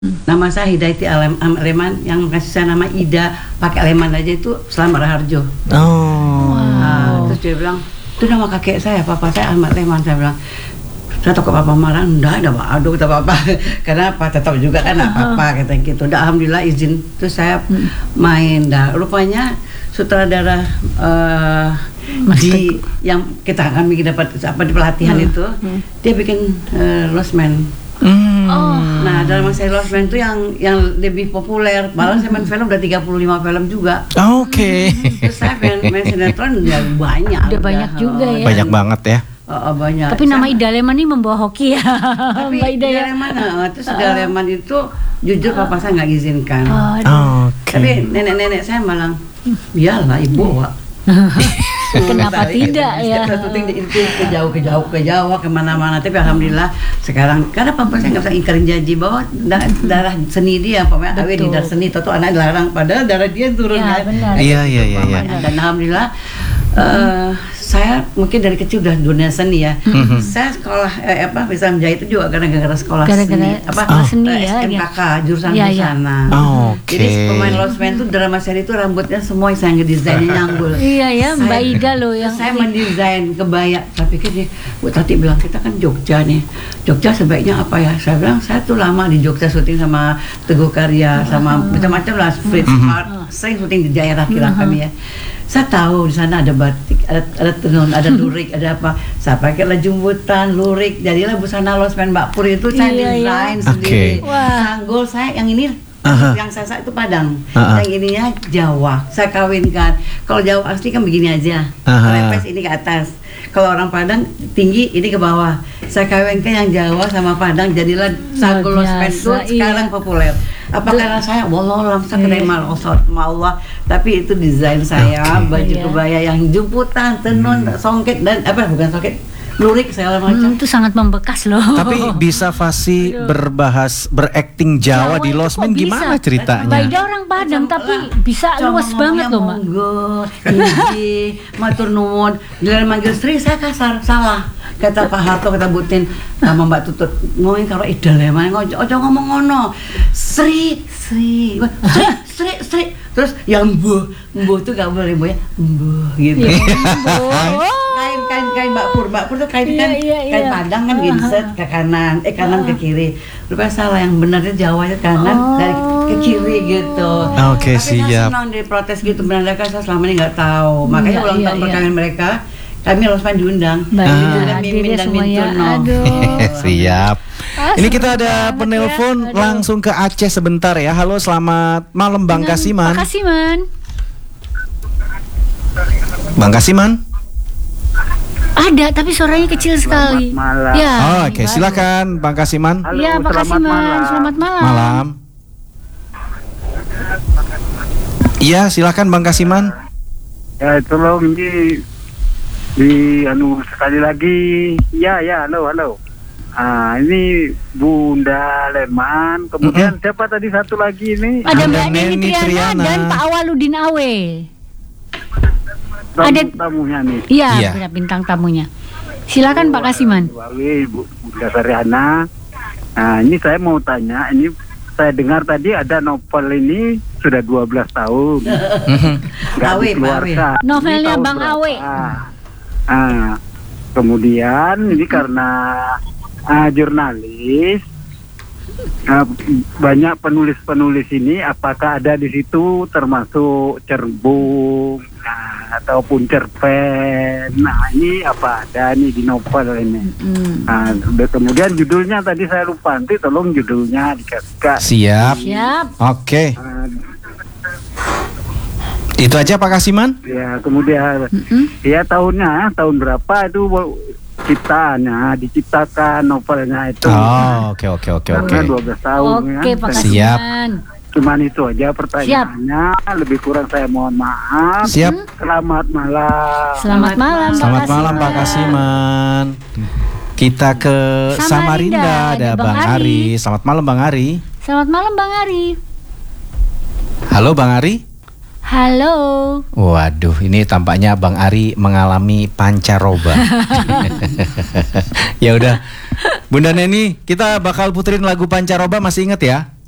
Nama saya Hidayati Aleman, yang kasih saya nama Ida pakai Aleman aja itu Slamet Raharjo. Oh. Nah, terus dia bilang, itu nama kakek saya, papa saya Ahmad Leman. Saya bilang, saya takut papa marah, enggak ada pak, aduh kata papa, karena apa tetap juga kan apa kata gitu. Udah alhamdulillah izin, terus saya main. Dah rupanya sutradara di yang kami dapat apa di pelatihan itu, dia bikin Lost Man. Nah dalam saya Lost Man itu yang lebih populer, malah saya main film udah 35 film juga. Oke. Terus saya main sinetron ya banyak. Udah banyak juga ya. Banyak banget ya. Banyak. Tapi nama Ida Aleman ini membawa hoki ya. Tapi Ida Aleman, terus Ida Aleman itu jujur papa saya nggak izinkan. Oke. Tapi nenek-nenek saya malah, iyalah ibu Wak. Kenapa tidak ya? Itu ke Jawa kemana-mana. Tapi alhamdulillah sekarang karena papa saya nggak bisa ingkarin janji bahwa darah seni dia, pokoknya awe di darah seni, atau anak dilarang, padahal darah dia turun Ya, kan. benar. Iya. Dan alhamdulillah saya mungkin dari kecil udah dunia seni ya. Saya sekolah bisa menjahit itu juga gara-gara sekolah seni. Seni ya. SMKK jurusan Ya. busana. Oke. Jadi pemain Lost Man itu drama seri itu rambutnya semua saya ngedesainnya nyanggul. Iya ya, Mbak Ida loh yang Saya mendesain kebaya. Saya pikir nih, Bu Tati bilang kita kan Jogja nih. Jogja sebaiknya apa ya? Saya bilang saya tuh lama di Jogja syuting sama Teguh Karya, sama macam-macam lah, Fritz Art. Saya syuting di daerah Kilang kami ya. Saya tahu di sana ada batik, ada tenun, ada lurik, ada apa. Saya pakailah jumbutan, lurik, jadilah busana Lost Man Mbak Pur itu saya desain sendiri. Sanggul saya yang ini, yang saya itu Padang, yang ininya Jawa. Saya kawinkan. Kalau Jawa asli kan begini aja, lepes ini ke atas. Kalau orang Padang tinggi ini ke bawah. Saya kawinkan yang Jawa sama Padang, jadilah sanggul Lost Man itu sekarang populer. Apa karena saya wallahualam saya kena Allah, tapi itu desain saya, baju kebaya yang jumputan, tenun, songket dan bukan songket, lurik segala macam. Itu sangat membekas loh. Tapi bisa fasih berakting Jawa di Lost Man, gimana ceritanya? Mbak Ida orang Padang tapi bisa luas banget loh, Mbak. Monggo, inji, matur nuwun. Dalam manggil Sri saya kasar, salah. Kata Pak Harto, kata Butin sama Mbak Tutut, ngomongin kalau Ida Aleman, ojo ngomong ngono. Sri. Terus yang mbuh tuh gak boleh mbuh ya, mbuh gitu. Kain Mbak Pur tuh kain Padang kan ginset ke kanan, kanan ke kiri. Rupanya salah, yang benarnya Jawanya kanan dari ke kiri gitu. Oke, tapi siap. saya senang diprotes gitu, benar kan saya selama ini nggak tahu. Makanya ulang tahun perkawinan mereka, kami Lost Man diundang. Mimin dan Mintuno. Siap. Ini kita ada penelpon langsung ke Aceh sebentar ya. Halo, selamat malam Bang Kasiman. Pak Kasiman. Bang Kasiman. Ada, tapi suaranya kecil sekali. Malam. Ya. Oke, silakan Bang Kasiman. Halo, Iya, Pak Kasiman. Selamat malam. Malam. Iya, silakan Bang Kasiman. Ya, tolong di sekali lagi. Ya, halo. Ini Bunda Aleman. Kemudian siapa tadi satu lagi ini? Ada Mbak Neni Triana dan Pak Awaludin Awe. Ada tamunya nih. Iya, bintang tamunya. Silakan Pak Kasiman. Bunda Sariana. Nah, ini saya mau tanya, ini saya dengar tadi ada novel ini sudah 12 tahun. Nggak dikeluarkan. Novelnya Bang Awe. Kemudian ini karena jurnalis, banyak penulis-penulis ini, apakah ada di situ termasuk Cerbung ataupun cerpen? Nah, ini apa ada nih di novel ini? Kemudian judulnya tadi saya lupa, nanti tolong judulnya dikasih. Siap. Oke. Itu aja Pak Kasiman? Ya, kemudian ya tahun berapa itu diciptakan novelnya itu? Oke. 12 tahun. Oke, Pak Kasiman. Siap. Cuman itu aja pertanyaannya. Lebih kurang saya mohon maaf. Siap. Selamat malam. Selamat malam, Selamat malam Pak Kasiman. Kita ke Samarinda, ada Bang Ari. Selamat malam Bang Ari. Selamat malam Bang Ari. Halo Bang Ari. Halo. Waduh, ini tampaknya Bang Ari mengalami pancaroba. Ya udah, Bunda Neni, kita bakal puterin lagu pancaroba, masih inget ya?